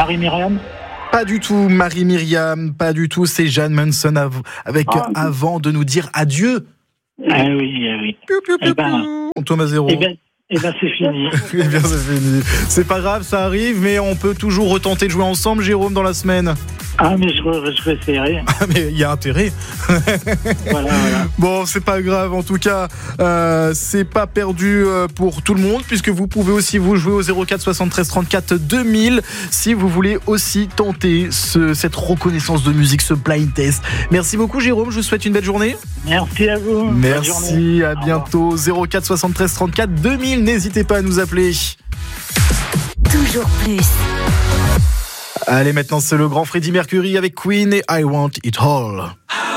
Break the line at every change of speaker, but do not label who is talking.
Marie-Myriam.
Pas du tout, Marie-Myriam, pas du tout, c'est Jeanne Manson avec Avant de nous dire adieu.
Ah oui.
Piou, piou, piou, piou. On tombe à zéro.
Eh ben c'est fini.
Eh bien, c'est fini. C'est pas grave, ça arrive, mais on peut toujours retenter de jouer ensemble, Jérôme, dans la semaine.
Ah, mais je vais essayer.
Ah, mais il y a intérêt.
Voilà.
Bon, c'est pas grave, en tout cas, c'est pas perdu pour tout le monde, puisque vous pouvez aussi vous jouer au 04 73 34 2000 si vous voulez aussi tenter cette reconnaissance de musique, ce blind test. Merci beaucoup, Jérôme, je vous souhaite une belle journée.
Merci à vous.
Merci, à bientôt. 04 73 34 2000, n'hésitez pas à nous appeler.
Toujours plus.
Allez, maintenant c'est le grand Freddie Mercury avec Queen et I Want It All.